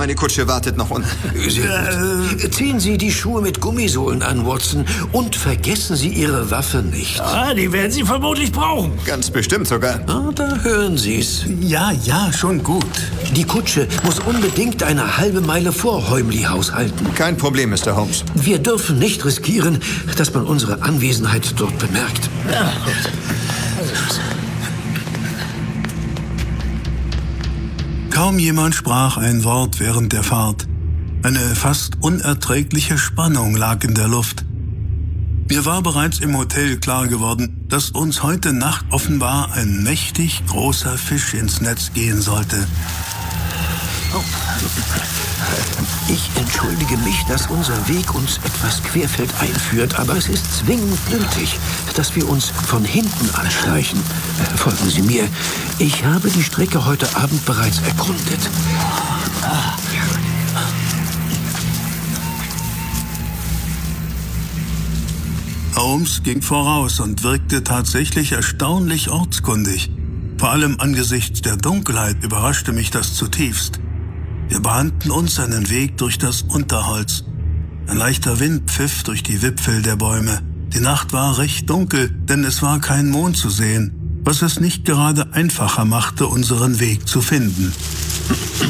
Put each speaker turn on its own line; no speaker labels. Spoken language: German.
Meine Kutsche wartet noch unten.
Ziehen Sie die Schuhe mit Gummisohlen an, Watson. Und vergessen Sie Ihre Waffe nicht.
Ah, die werden Sie vermutlich brauchen.
Ganz bestimmt sogar.
Ah, da hören Sie's.
Ja, schon gut.
Die Kutsche muss unbedingt eine halbe Meile vor Heumli-Haus halten.
Kein Problem, Mr. Holmes.
Wir dürfen nicht riskieren, dass man unsere Anwesenheit dort bemerkt.
Ja, gut.
Kaum jemand sprach ein Wort während der Fahrt. Eine fast unerträgliche Spannung lag in der Luft. Mir war bereits im Hotel klar geworden, dass uns heute Nacht offenbar ein mächtig großer Fisch ins Netz gehen sollte.
Ich entschuldige mich, dass unser Weg uns etwas querfeldein führt, aber es ist zwingend nötig, dass wir uns von hinten anschleichen. Folgen Sie mir. Ich habe die Strecke heute Abend bereits erkundet.
Holmes ging voraus und wirkte tatsächlich erstaunlich ortskundig. Vor allem angesichts der Dunkelheit überraschte mich das zutiefst. Wir bahnten uns einen Weg durch das Unterholz. Ein leichter Wind pfiff durch die Wipfel der Bäume. Die Nacht war recht dunkel, denn es war kein Mond zu sehen, was es nicht gerade einfacher machte, unseren Weg zu finden.